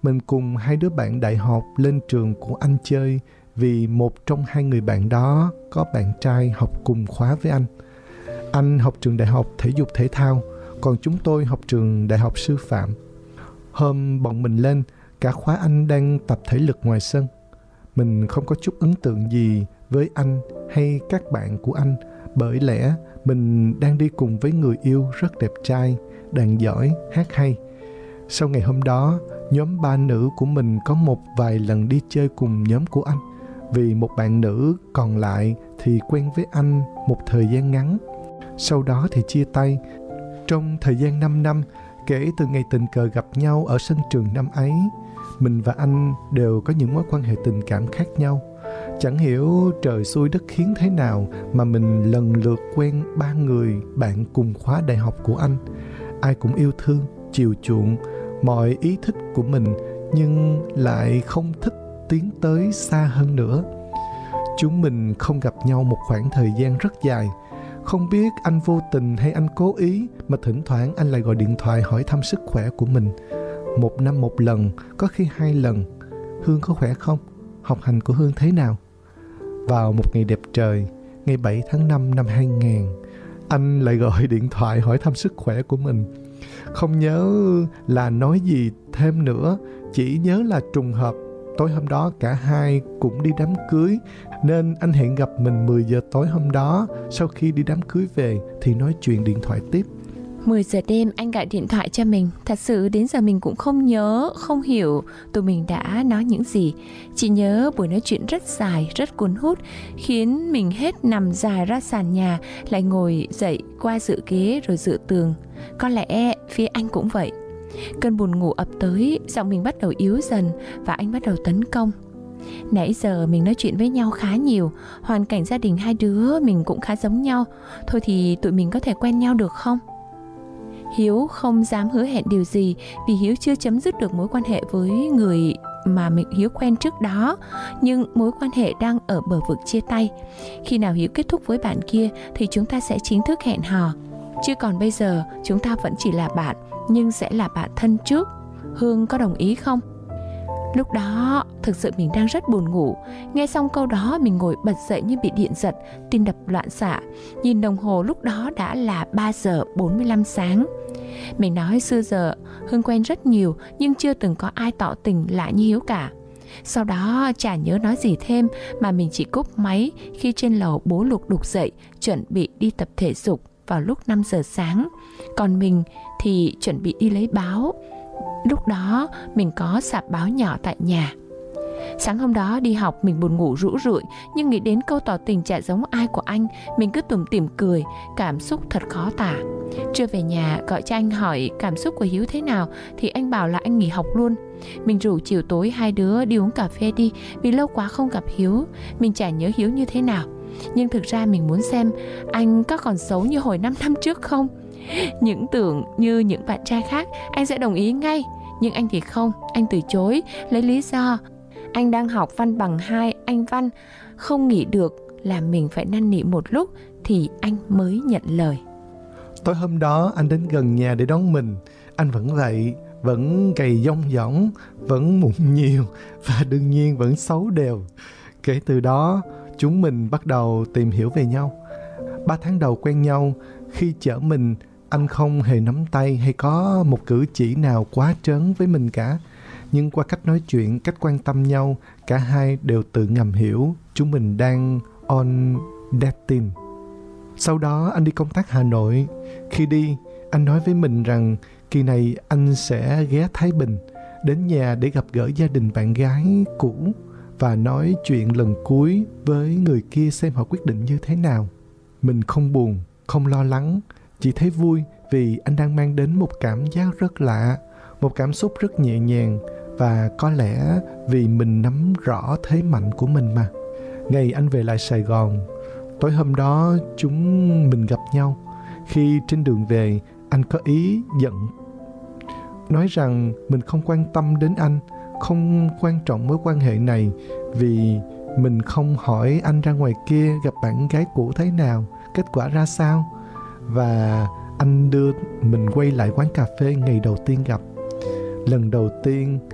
mình cùng hai đứa bạn đại học lên trường của anh chơi vì một trong hai người bạn đó có bạn trai học cùng khóa với anh. Anh học trường đại học thể dục thể thao, còn chúng tôi học trường đại học sư phạm. Hôm bọn mình lên, cả khóa anh đang tập thể lực ngoài sân. Mình không có chút ấn tượng gì với anh hay các bạn của anh, bởi lẽ mình đang đi cùng với người yêu rất đẹp trai, đàn giỏi, hát hay. Sau ngày hôm đó, nhóm ba nữ của mình có một vài lần đi chơi cùng nhóm của anh, vì một bạn nữ còn lại thì quen với anh một thời gian ngắn. Sau đó thì chia tay. Trong thời gian 5 năm, kể từ ngày tình cờ gặp nhau ở sân trường năm ấy, mình và anh đều có những mối quan hệ tình cảm khác nhau. Chẳng hiểu trời xui đất khiến thế nào mà mình lần lượt quen 3 người bạn cùng khóa đại học của anh. Ai cũng yêu thương, chiều chuộng mọi ý thích của mình, nhưng lại không thích tiến tới xa hơn nữa. Chúng mình không gặp nhau một khoảng thời gian rất dài. Không biết anh vô tình hay anh cố ý mà thỉnh thoảng anh lại gọi điện thoại hỏi thăm sức khỏe của mình. Một năm một lần, có khi 2 lần. Hương có khỏe không? Học hành của Hương thế nào? Vào một ngày đẹp trời, ngày 7 tháng 5 năm 2000, anh lại gọi điện thoại hỏi thăm sức khỏe của mình. Không nhớ là nói gì thêm nữa, chỉ nhớ là trùng hợp tối hôm đó cả hai cũng đi đám cưới, nên anh hẹn gặp mình 10 giờ tối hôm đó. Sau khi đi đám cưới về thì nói chuyện điện thoại tiếp. 10 giờ đêm anh gọi điện thoại cho mình. Thật sự đến giờ mình cũng không nhớ, không hiểu tụi mình đã nói những gì. Chỉ nhớ buổi nói chuyện rất dài, rất cuốn hút, khiến mình hết nằm dài ra sàn nhà, lại ngồi dậy qua dựa ghế rồi dựa tường. Có lẽ phía anh cũng vậy. Cơn buồn ngủ ập tới, giọng mình bắt đầu yếu dần và anh bắt đầu tấn công. Nãy giờ mình nói chuyện với nhau khá nhiều, hoàn cảnh gia đình hai đứa mình cũng khá giống nhau. Thôi thì tụi mình có thể quen nhau được không? Hiếu không dám hứa hẹn điều gì vì Hiếu chưa chấm dứt được mối quan hệ với người mà Hiếu quen trước đó, nhưng mối quan hệ đang ở bờ vực chia tay. Khi nào Hiếu kết thúc với bạn kia thì chúng ta sẽ chính thức hẹn hò. Chứ còn bây giờ chúng ta vẫn chỉ là bạn, nhưng sẽ là bạn thân trước. Hương có đồng ý không? Lúc đó thực sự mình đang rất buồn ngủ. Nghe xong câu đó mình ngồi bật dậy như bị điện giật, tim đập loạn xạ. Nhìn đồng hồ lúc đó đã là 3 giờ 45 sáng. Mình nói xưa giờ Hương quen rất nhiều, nhưng chưa từng có ai tỏ tình lại như Hiếu cả. Sau đó chả nhớ nói gì thêm, mà mình chỉ cúp máy khi trên lầu bố Lục đục dậy chuẩn bị đi tập thể dục vào lúc 5 giờ sáng. Còn mình thì chuẩn bị đi lấy báo. Lúc đó mình có sạp báo nhỏ tại nhà. Sáng hôm đó đi học mình buồn ngủ rũ rượi, nhưng nghĩ đến câu tỏ tình chả giống ai của anh, mình cứ tủm tỉm cười, cảm xúc thật khó tả. Trưa về nhà gọi cho anh hỏi cảm xúc của Hiếu thế nào, thì anh bảo là anh nghỉ học luôn. Mình rủ chiều tối hai đứa đi uống cà phê đi, vì lâu quá không gặp Hiếu. Mình chả nhớ Hiếu như thế nào, nhưng thực ra mình muốn xem anh có còn xấu như hồi 5 năm trước không. Những tưởng như những bạn trai khác anh sẽ đồng ý ngay, nhưng anh thì không. Anh từ chối lấy lý do anh đang học văn bằng 2, anh văn không nghỉ được, làm mình phải năn nỉ một lúc thì anh mới nhận lời. Tối hôm đó anh đến gần nhà để đón mình. Anh vẫn vậy, vẫn gầy dong dỏng, vẫn mụn nhiều và đương nhiên vẫn xấu đều. Kể từ đó chúng mình bắt đầu tìm hiểu về nhau. 3 tháng đầu quen nhau, khi chở mình anh không hề nắm tay hay có một cử chỉ nào quá trớn với mình cả. Nhưng qua cách nói chuyện, cách quan tâm nhau, cả hai đều tự ngầm hiểu chúng mình đang on dating. Sau đó anh đi công tác Hà Nội. Khi đi, anh nói với mình rằng kỳ này anh sẽ ghé Thái Bình, đến nhà để gặp gỡ gia đình bạn gái cũ và nói chuyện lần cuối với người kia xem họ quyết định như thế nào. Mình không buồn, không lo lắng, chỉ thấy vui vì anh đang mang đến một cảm giác rất lạ, một cảm xúc rất nhẹ nhàng, và có lẽ vì mình nắm rõ thế mạnh của mình mà. Ngày anh về lại Sài Gòn, tối hôm đó chúng mình gặp nhau. Khi trên đường về, anh có ý giận, nói rằng mình không quan tâm đến anh, không quan trọng mối quan hệ này, vì mình không hỏi anh ra ngoài kia gặp bạn gái cũ thế nào, kết quả ra sao. Và anh đưa mình quay lại quán cà phê ngày đầu tiên gặp. Lần đầu tiên